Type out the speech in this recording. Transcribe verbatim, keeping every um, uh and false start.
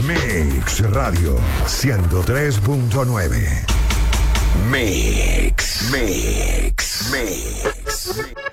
Mix Radio ciento tres punto nueve. Mix, Mix, Mix.